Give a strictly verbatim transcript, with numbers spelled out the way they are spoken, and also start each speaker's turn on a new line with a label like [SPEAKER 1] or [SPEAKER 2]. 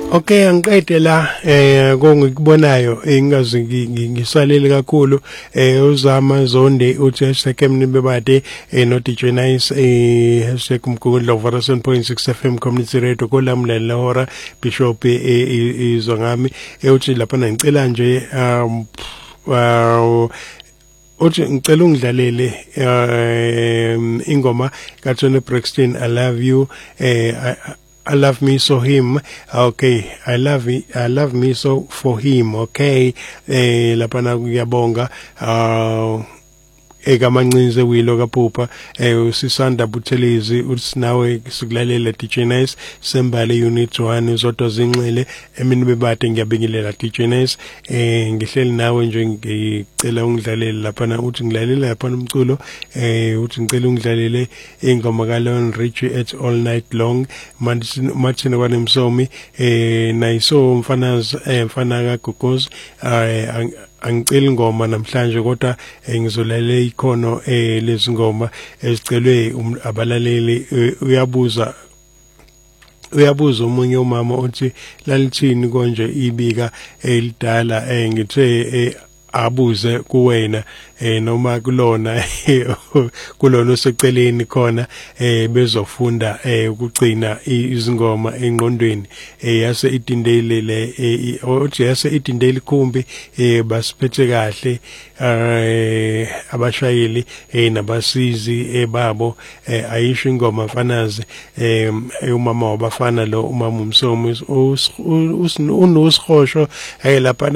[SPEAKER 1] Okay, angiqede la eh kongikubonayo engazi ngisalele kakhulu eh uzama zonde uthi hashtag emnibe bade eh no D J Nice eh hashtag umgudla over seven point six F M community radio kolamlela hora Bishop izongami ethi lapha ngicela nje um uthi ngicela ungidlalele ingoma kaTony Braxton I love you eh I love me so him. Okay, I love it. I love me so for him. Okay, eh lapha na kuyabonga uh eka mancinze wilo kaphupha eh usisanda buthelezi uthi nawe sikulalela D J Nice sembale unit one zodwa zinxele emini bebade ngiyabingelela D J Nice eh ngihleli nawe nje ngicela ungidlalele lapha na uthi ngilalela lapha umculo eh uthi ngicela ungidlalele ingoma ka Leon Richie at all night long Martin kwaNemsomi eh nayiso mfanazi eh mfana ka Gogozi eh angicela ingoma namhlanje kodwa ngizolale ikhono eh lezingoma ezicelwe abalaleli uyabuza uyabuza umunye umama uthi lalithini konje ibika elidala eh ngithe abuze kuwena eh noma kulona kulona oseceleni khona eh bezofunda eh ukugcina izingoma engqondweni eh yase idindele le othi yase idindele ikhumbi eh basiphethe kahle eh abashayeli eh nabasizi ebabo eh ayisho ingoma mfanazi eh umama wabafana lo umama uMsomi unosikhoshwa eh lapha